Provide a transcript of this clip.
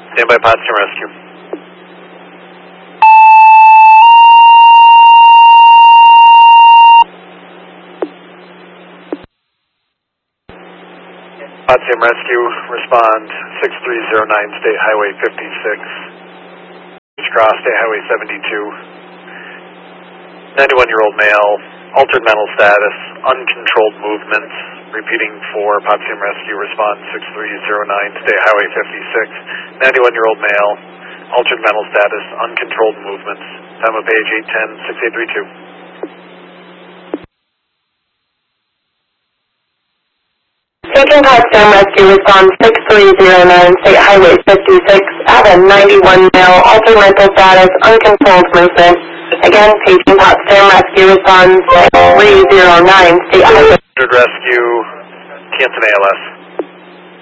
Stand by Potsdam Rescue. Potsdam Rescue, respond 6309 State Highway 56. Cross State Highway 72. 91-year-old male, altered mental status, uncontrolled movements. Repeating for Potsdam Rescue, respond 6309 State Highway 56. 91-year-old male, altered mental status, uncontrolled movements. Time of page 810-6832. Taking Potsdam Rescue, respond 6309 State Highway 56. At a 91 male, altered mental status, uncontrolled movement. Again, paging Potsdam Rescue, respond 6309 State Highway. Rescue, Canton ALS.